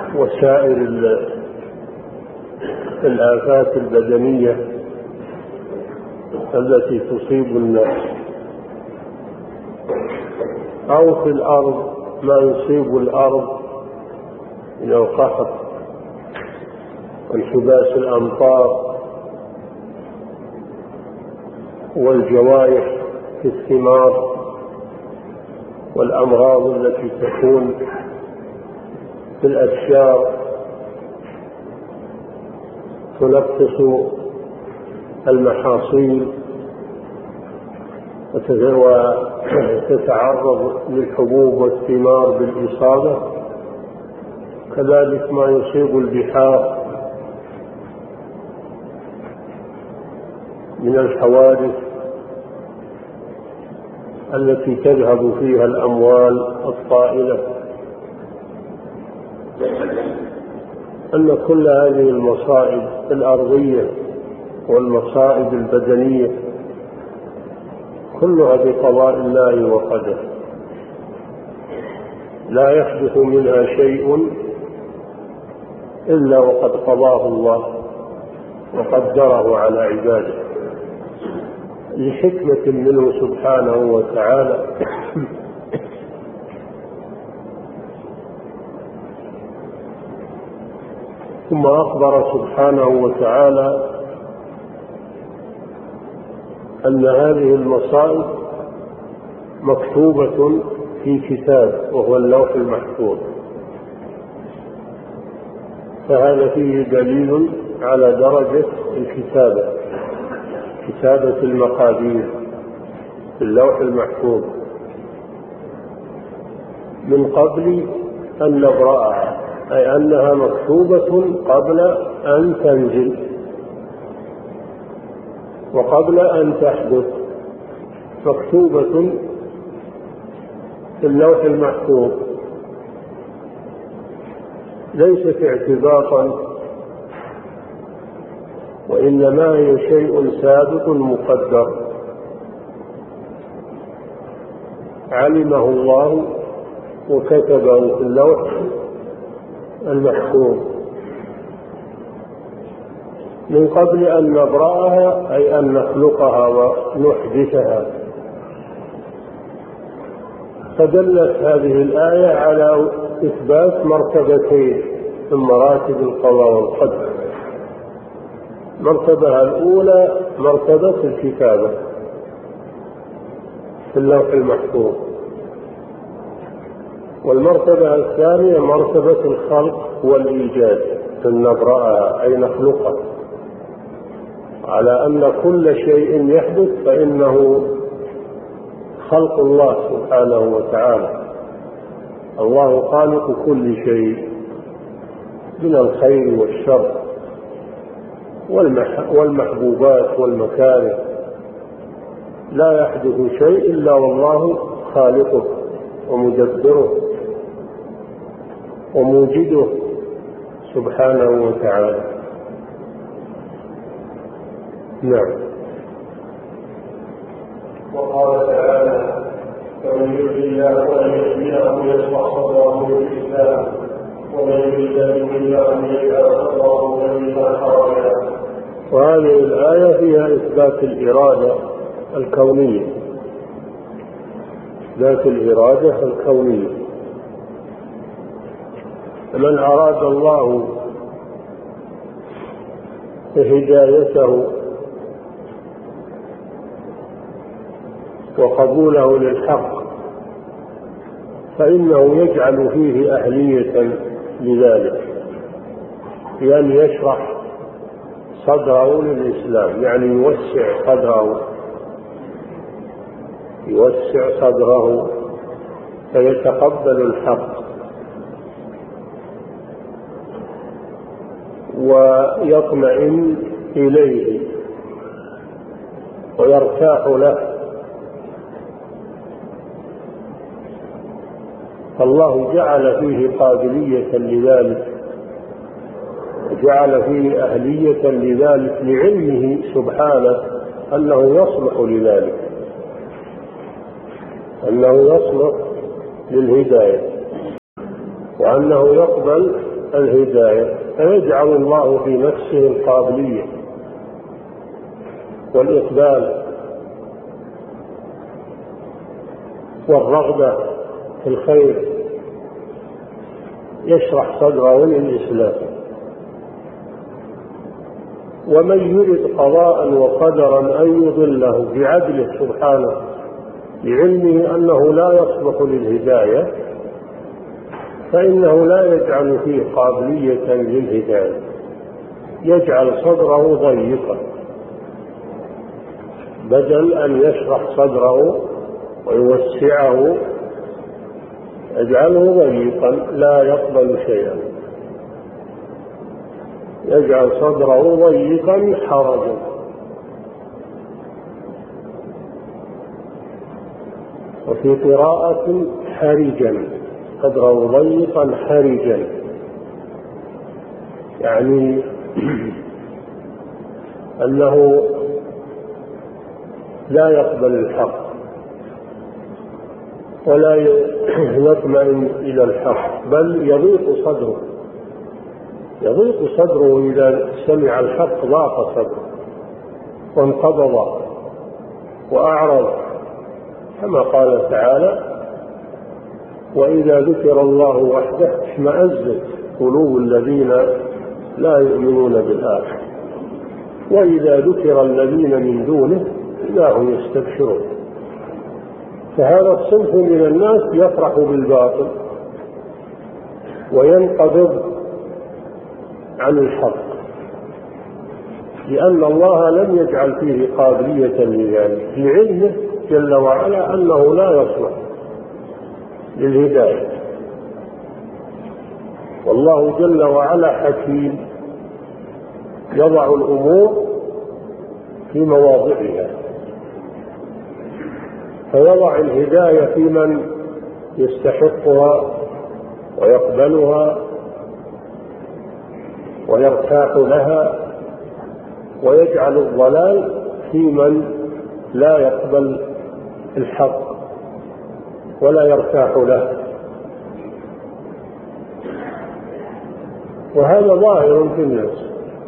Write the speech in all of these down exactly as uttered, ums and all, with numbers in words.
وسائر الآفات البدنية التي تصيب الناس، أو في الأرض ما يصيب الأرض من القحط وانحباس الأمطار والجوائح في الثمار والأمراض التي تكون في الأشجار تنقص المحاصيل وتتعرض للحبوب والثمار بالإصابة، كذلك ما يصيب البحار من الحوادث التي تذهب فيها الأموال الطائلة. أن كل هذه المصائب الأرضية والمصائب البدنية كلها بقضاء الله وقدره، لا يحدث منها شيء إلا وقد قضاه الله وقدره على عباده لحكمة منه سبحانه وتعالى. ثم أخبر سبحانه وتعالى أن هذه المصائب مكتوبة في كتاب وهو اللوح المحفوظ، فهذا فيه دليل على درجة الكتابة، كتابة المقادير في اللوح المحفوظ من قبل أن نبرأها، أي أنها مكتوبة قبل أن تنزل وقبل أن تحدث، مكتوبة في اللوح المحفوظ، ليست اعتباطا وإنما هي شيء سابق مقدر علمه الله وكتبه في اللوح المحفوظ من قبل أن نبرأها، أي أن نخلقها ونحدثها. فدلت هذه الآية على إثبات مرتبتين من مراتب القضاء والقدر. مرتبة الأولى مرتبة الكتابة في اللوح المحفوظ، والمرتبة الثانية مرتبة الخلق والإيجاد، أن نبرأها أي نخلقها، على أن كل شيء يحدث فإنه خلق الله سبحانه وتعالى. الله خالق كل شيء من الخير والشر والمحبوبات والمكاره، لا يحدث شيء إلا والله خالقه ومدبره وموجده سبحانه وتعالى. نعم. وقال تعالى: فمن يرد الله ان يحمله يشرح صدره للاسلام ومن يرد ان يضله ان يجعل صدره ضيقا حرجا. وهذه الايه فيها اثبات الاراده الكونيه، ذات الاراده الكونيه. من اراد الله هدايته وقبوله للحق فإنه يجعل فيه أهلية لذلك، بأن يشرح صدره للإسلام، يعني يوسع صدره يوسع صدره فيتقبل الحق ويطمئن إليه ويرتاح له. فالله جعل فيه قابلية لذلك، وجعل فيه أهلية لذلك لعلمه سبحانه أنه يصلح لذلك، أنه يصلح للهداية، وأنه يقبل الهداية، فيجعل الله في نفسه القابلية والإقبال والرغبة في الخير، يشرح صدره للإسلام. ومن يرد قضاء وقدرا أن يضله بعدله سبحانه لعلمه أنه لا يصلح للهداية، فإنه لا يجعل فيه قابلية للهداية، يجعل صدره ضيقا بدل أن يشرح صدره ويوسعه، يجعله ضيقا لا يقبل شيئا، يجعل صدره ضيقا حرجا. وفي قراءة حرجا، صدره ضيقا حرجا، يعني أنه لا يقبل الحق ولا يطمئن إلى الحق، بل يضيق صدره يضيق صدره إذا سمع الحق، ضاق صدره وانقبض وأعرض، كما قال تعالى: وإذا ذكر الله وحده اشمأزت قلوب الذين لا يؤمنون بالآخرة وإذا ذكر الذين من دونه إذا هم يستبشرون. فهذا الصنف من الناس يفرح بالباطل وينقبض عن الحق، لأن الله لم يجعل فيه قابلية لذلك، في علمه جل وعلا أنه لا يصلح للهداية. والله جل وعلا حكيم يضع الأمور في مواضعها، فيضع الهداية في من يستحقها ويقبلها ويرتاح لها، ويجعل الضلال في من لا يقبل الحق ولا يرتاح له. وهذا ظاهر في الناس،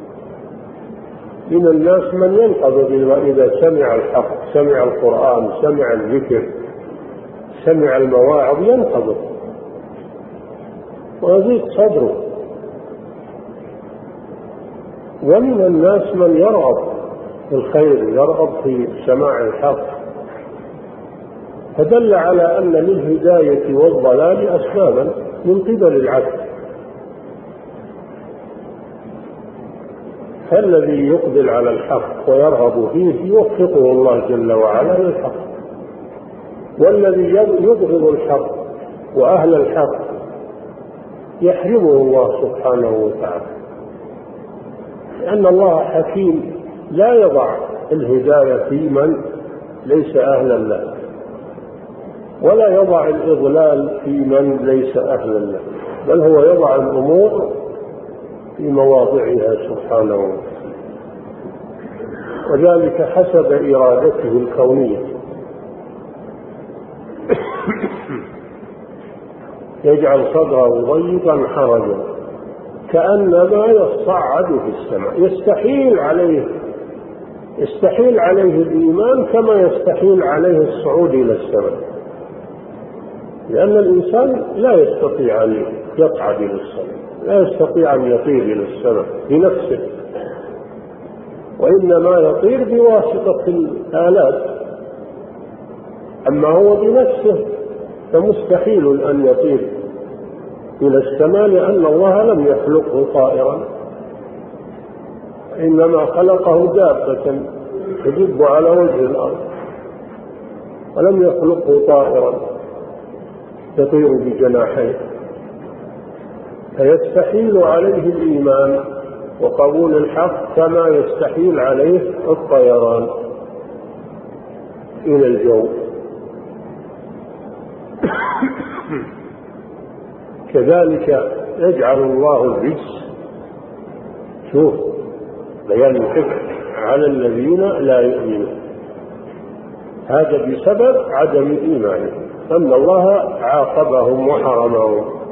من الناس من ينقض إذا سمع الحق، سمع القرآن، سمع الذكر، سمع المواعظ، ينقض ويضيق صدره. ومن الناس من يرغب في الخير، يرغب في سماع الحق، فدل على أن للهداية والضلال أسبابا من قبل العبد، فالذي يقبل على الحق ويرغب فيه يوفقه الله جل وعلا للحق، والذي يبغض الحق وأهل الحق يحرمه الله سبحانه وتعالى، لأن الله حكيم لا يضع الهداية في من ليس أهلا له، ولا يضع الإضلال في من ليس أهلا له، بل هو يضع الأمور في مواضعها سبحانه وتعالى، وذلك حسب إرادته الكونية. يجعل صدره ضيقا حرجا كأنما يصعد في السماء، يستحيل عليه يستحيل عليه الإيمان كما يستحيل عليه الصعود إلى السماء، لأن الإنسان لا يستطيع أن يصعد إلى السماء، لا يستطيع أن يطير إلى السماء بنفسه، وإنما يطير بواسطة الآلات، أما هو بنفسه فمستحيل أن يطير إلى السماء، لأن الله لم يخلقه طائرا، إنما خلقه دابة تدب على وجه الأرض، ولم يخلقه طائرا يطير بجناحيه. فيستحيل عليه الإيمان وقبول الحق كما يستحيل عليه الطيران إلى الجو. كذلك يجعل الله الرجس، شوف بيان الحكم، على الذين لا يؤمنون، هذا بسبب عدم إيمانهم، أن الله عاقبهم وحرمهم